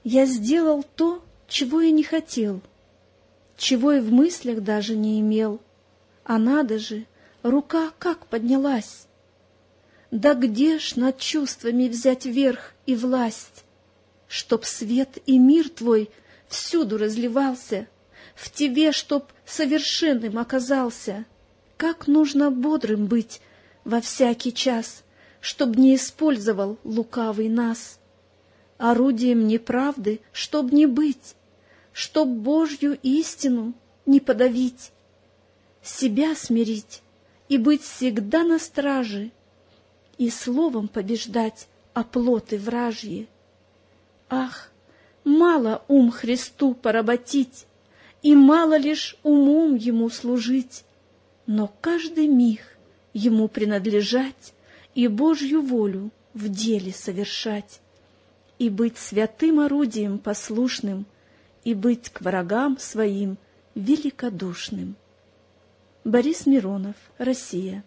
Я сделал то, чего я не хотел, чего и в мыслях даже не имел. А надо же, рука как поднялась! Да где ж над чувствами взять верх и власть, чтоб свет и мир твой всюду разливался, в тебе, чтоб совершенным оказался? Как нужно бодрым быть во всякий час, чтоб не использовал лукавый нас, орудием неправды, чтоб не быть, чтоб Божью истину не подавить, себя смирить и быть всегда на страже, и словом побеждать оплоты вражьи. Ах, мало ум Христу поработить, и мало лишь умом Ему служить, но каждый миг Ему принадлежать и Божью волю в деле совершать, и быть святым орудием послушным, и быть к врагам своим великодушным. Борис Миронов, Россия.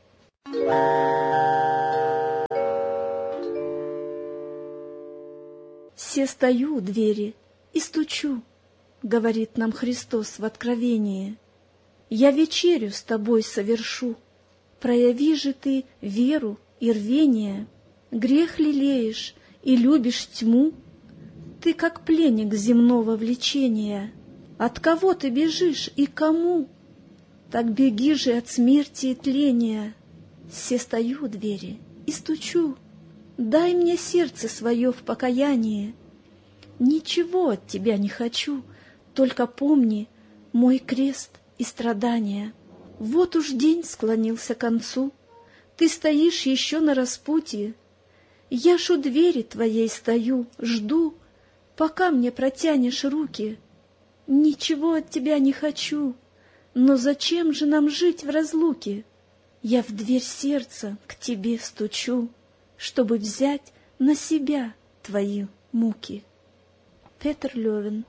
«Се стою у двери и стучу, — говорит нам Христос в Откровении, — я вечерю с тобой совершу. Прояви же ты веру и рвение, грех лелеешь и любишь тьму. Ты как пленник земного влечения. От кого ты бежишь и кому? Так беги же от смерти и тления. Се стою у двери и стучу. Дай мне сердце свое в покаянии. Ничего от тебя не хочу, только помни мой крест и страдания. Вот уж день склонился к концу, ты стоишь еще на распутье. Я ж у двери твоей стою, жду, пока мне протянешь руки. Ничего от тебя не хочу, но зачем же нам жить в разлуке? Я в дверь сердца к тебе стучу, чтобы взять на себя твои муки. Петр Левин.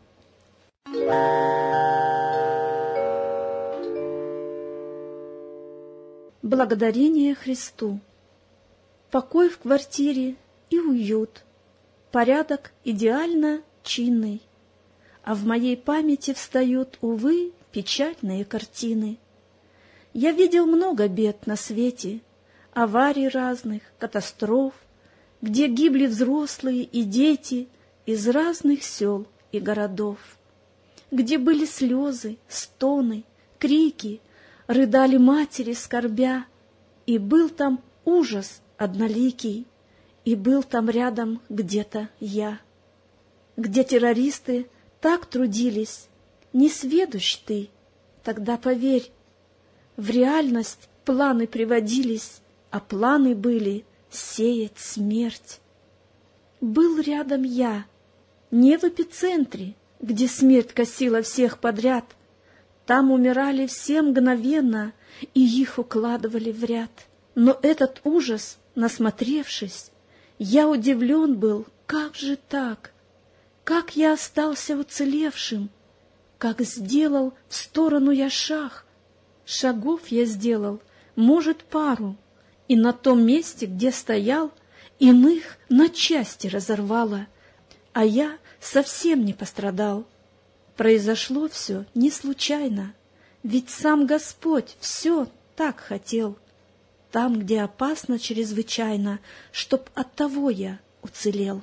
Благодарение Христу. Покой в квартире и уют, порядок идеально чинный, а в моей памяти встают, увы, печальные картины. Я видел много бед на свете, аварий разных, катастроф, где гибли взрослые и дети из разных сел и городов, где были слезы, стоны, крики, рыдали матери, скорбя, и был там ужас одноликий, и был там рядом где-то я, где террористы так трудились, несведущ ты, тогда поверь, в реальность планы приводились, а планы были сеять смерть. Был рядом я, не в эпицентре, где смерть косила всех подряд, там умирали все мгновенно, и их укладывали в ряд. Но этот ужас, насмотревшись, я удивлен был, как же так? Как я остался уцелевшим? Как сделал в сторону я шаг? Шагов я сделал, может, пару, и на том месте, где стоял, иных на части разорвало, а я совсем не пострадал. Произошло все не случайно, ведь сам Господь все так хотел. Там, где опасно чрезвычайно, чтоб оттого я уцелел.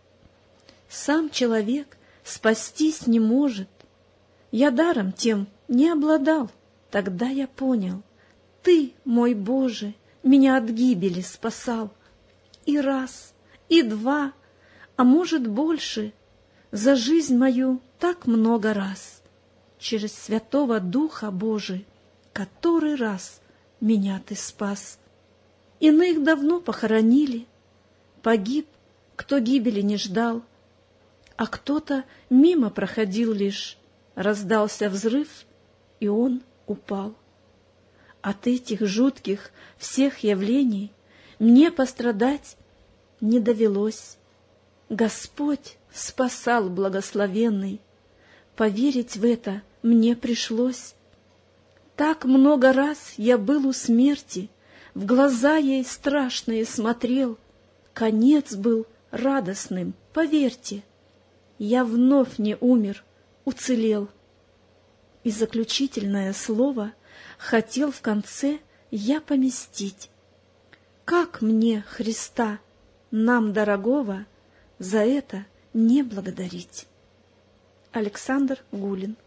Сам человек спастись не может. Я даром тем не обладал. Тогда я понял, Ты, мой Боже, меня от гибели спасал. И раз, и два, а может больше, за жизнь мою так много раз, через Святого Духа Божий, который раз меня Ты спас. Иных давно похоронили, погиб, кто гибели не ждал, а кто-то мимо проходил лишь, раздался взрыв, и он упал. От этих жутких всех явлений мне пострадать не довелось. Господь спасал благословенный, поверить в это мне пришлось. Так много раз я был у смерти, в глаза ей страшные смотрел, конец был радостным, поверьте. я вновь не умер, уцелел. И заключительное слово хотел в конце я поместить. Как мне Христа, нам дорогого, за это не благодарить? Александр Гулин.